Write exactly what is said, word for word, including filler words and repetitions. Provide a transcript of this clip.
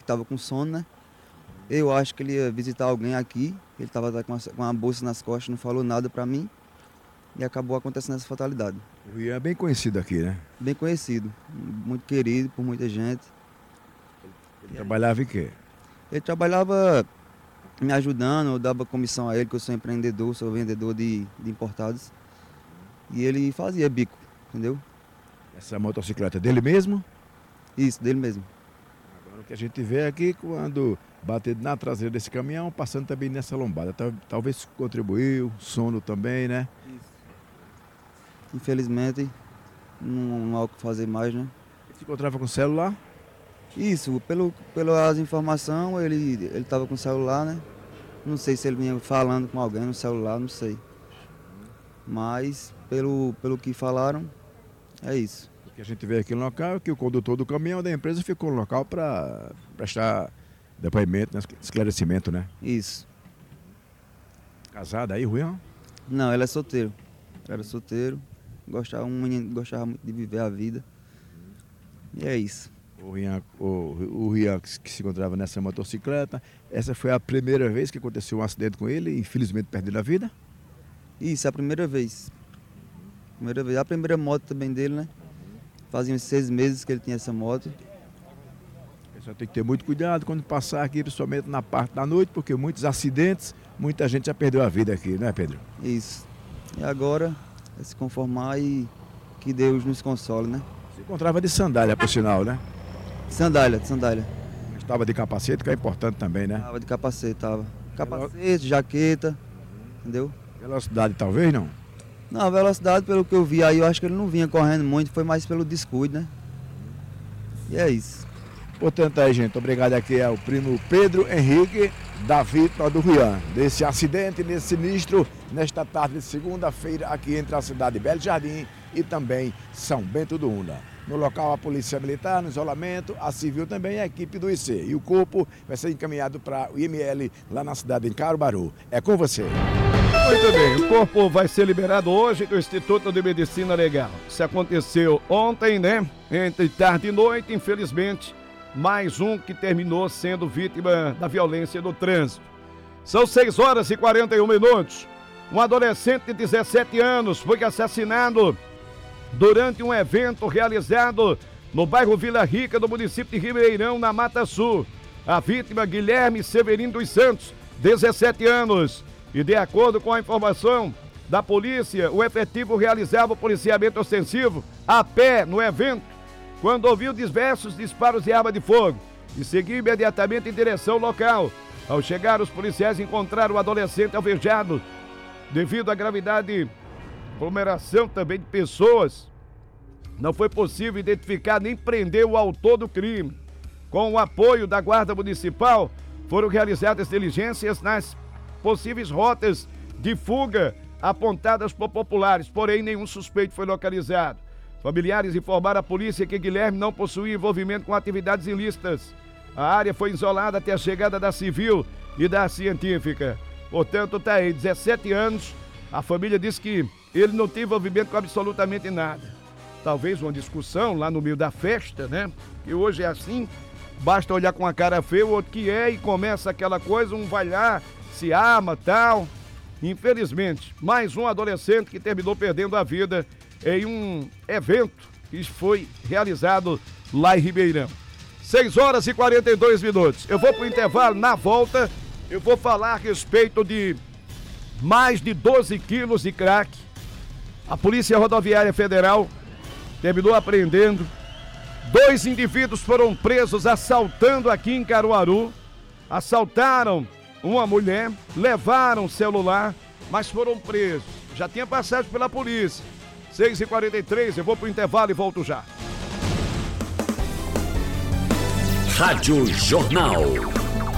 estava com sono, né? Eu acho que ele ia visitar alguém aqui, ele estava com, com uma bolsa nas costas, não falou nada para mim, e acabou acontecendo essa fatalidade. O Rian é bem conhecido aqui, né? Bem conhecido, muito querido por muita gente. Ele trabalhava em quê? Ele trabalhava me ajudando, eu dava comissão a ele, que eu sou empreendedor, sou vendedor de, de importados. E ele fazia bico, entendeu? Essa motocicleta é dele mesmo? Isso, dele mesmo. Agora o que a gente vê aqui, quando bater na traseira desse caminhão, passando também nessa lombada. Talvez contribuiu, sono também, né? Isso. Infelizmente, não há o que fazer mais, né? Ele se encontrava com o celular? Isso, pelo, pelas informações, ele ele estava com o celular, né? Não sei se ele vinha falando com alguém no celular, não sei. Mas, pelo, pelo que falaram, é isso. O que a gente vê aqui no local é que o condutor do caminhão da empresa ficou no local para prestar depoimento, né? Esclarecimento, né? Isso. Casado aí, Rian? Não, ele é solteiro. Era solteiro, gostava, um menino gostava muito de viver a vida. E é isso. O Rian, o, o Rian que se encontrava nessa motocicleta, essa foi a primeira vez que aconteceu um acidente com ele e infelizmente perdeu a vida? Isso, é a primeira vez. Primeira vez. A primeira moto também dele, né? Fazia uns seis meses que ele tinha essa moto. O pessoal tem que ter muito cuidado quando passar aqui, principalmente na parte da noite, porque muitos acidentes, muita gente já perdeu a vida aqui, não é, Pedro? Isso. E agora é se conformar e que Deus nos console, né? Se encontrava de sandália, por sinal, né? Sandália, de sandália. Estava de capacete, que é importante também, né? Tava de capacete, tava. Capacete, jaqueta, entendeu? Velocidade talvez, não? Não, a velocidade, pelo que eu vi aí, eu acho que ele não vinha correndo muito, foi mais pelo descuido, né? E é isso. Portanto aí, gente, obrigado aqui ao primo Pedro Henrique da vítima do Rian, desse acidente, desse sinistro, nesta tarde de segunda-feira, aqui entre a cidade de Belo Jardim e também São Bento do Una. No local, a Polícia Militar, no isolamento, a Civil também e a equipe do I C. E o corpo vai ser encaminhado para o I M L, lá na cidade de Caruaru. É com você. Muito bem, o corpo vai ser liberado hoje do Instituto de Medicina Legal. Isso aconteceu ontem, né? Entre tarde e noite, infelizmente, mais um que terminou sendo vítima da violência do trânsito. São seis horas e quarenta e um minutos. Um adolescente de dezessete anos foi assassinado durante um evento realizado no bairro Vila Rica, do município de Ribeirão, na Mata Sul. A vítima, Guilherme Severino dos Santos, dezessete anos. E de acordo com a informação da polícia, o efetivo realizava o policiamento ostensivo a pé no evento, quando ouviu diversos disparos de arma de fogo e seguiu imediatamente em direção ao local. Ao chegar, os policiais encontraram o adolescente alvejado. Devido à gravidade, aglomeração também de pessoas, não foi possível identificar nem prender o autor do crime. Com o apoio da Guarda Municipal, foram realizadas diligências nas possíveis rotas de fuga apontadas por populares, porém nenhum suspeito foi localizado. Familiares informaram à polícia que Guilherme não possuía envolvimento com atividades ilícitas. A área foi isolada até a chegada da Civil e da Científica. Portanto, está aí, dezessete anos, a família diz que ele não tem envolvimento com absolutamente nada. Talvez uma discussão lá no meio da festa, né? Que hoje é assim, basta olhar com a cara feia, o outro que é, e começa aquela coisa, um vai lá, se ama, tal. Infelizmente, mais um adolescente que terminou perdendo a vida em um evento que foi realizado lá em Ribeirão. seis horas e quarenta e dois minutos. Eu vou pro intervalo, na volta eu vou falar a respeito de mais de doze quilos de crack. A Polícia Rodoviária Federal terminou apreendendo. Dois indivíduos foram presos assaltando aqui em Caruaru. Assaltaram uma mulher, levaram o celular, mas foram presos. Já tinha passagem pela polícia. seis e quarenta e três, eu vou pro intervalo e volto já. Rádio Jornal.